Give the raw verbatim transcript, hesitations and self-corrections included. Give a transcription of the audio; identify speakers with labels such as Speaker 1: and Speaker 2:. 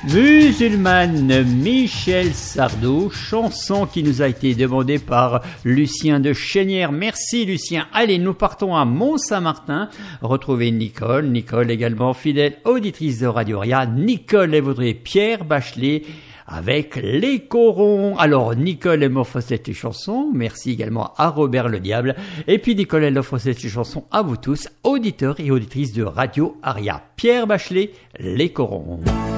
Speaker 1: Musulmane, Michel Sardou, chanson qui nous a été demandée par Lucien de Chénières. Merci Lucien. Allez, nous partons à Mont-Saint-Martin, retrouver Nicole. Nicole également fidèle auditrice de Radio Aria. Nicole et votre Pierre Bachelet avec les corons. Alors Nicole elle m'offre cette chanson, merci également à Robert le Diable, et puis Nicole elle offre cette chanson à vous tous, auditeurs et auditrices de Radio Aria. Pierre Bachelet, les corons.